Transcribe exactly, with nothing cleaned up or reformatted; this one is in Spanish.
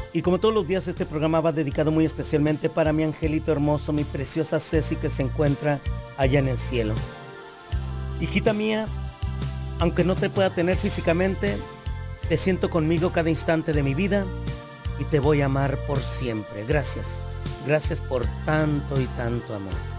Y como todos los días, este programa va dedicado muy especialmente para mi angelito hermoso, mi preciosa Ceci, que se encuentra allá en el cielo. Hijita mía, aunque no te pueda tener físicamente, te siento conmigo cada instante de mi vida y te voy a amar por siempre. Gracias, gracias por tanto y tanto amor.